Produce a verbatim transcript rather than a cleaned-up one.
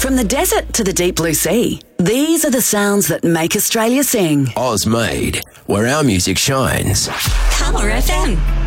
From the desert to the deep blue sea, these are the sounds that make Australia sing. Oz Made, where our music shines. Colour F M.